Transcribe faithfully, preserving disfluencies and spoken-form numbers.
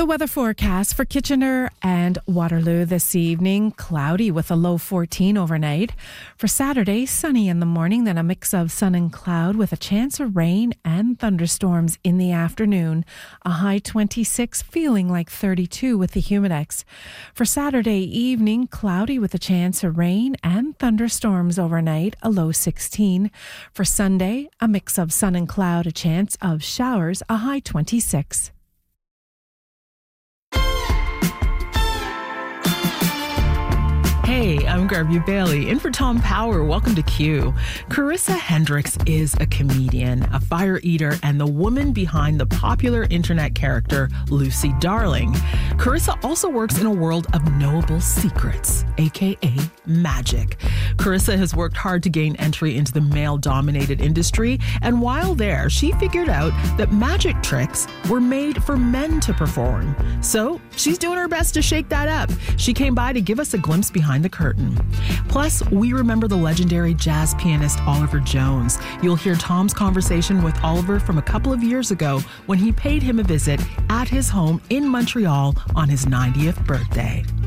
The weather forecast for Kitchener and Waterloo this evening, cloudy with a low fourteen overnight. For Saturday, sunny in the morning, then a mix of sun and cloud with a chance of rain and thunderstorms in the afternoon. A high twenty-six, feeling like thirty-two with the humidex. For Saturday evening, cloudy with a chance of rain and thunderstorms overnight, a low sixteen. For Sunday, a mix of sun and cloud, a chance of showers, a high twenty-six. Hey, I'm Garvey Bailey, in for Tom Power. Welcome to Q. Carissa Hendricks is a comedian, a fire eater, and the woman behind the popular internet character Lucy Darling. Carissa also works in a world of knowable secrets, aka magic. Carissa has worked hard to gain entry into the male-dominated industry, and while there, she figured out that magic tricks were made for men to perform. So she's doing her best to shake that up. She came by to give us a glimpse behind the curtain. Plus, we remember the legendary jazz pianist Oliver Jones. You'll hear Tom's conversation with Oliver from a couple of years ago when he paid him a visit at his home in Montreal on his ninetieth birthday.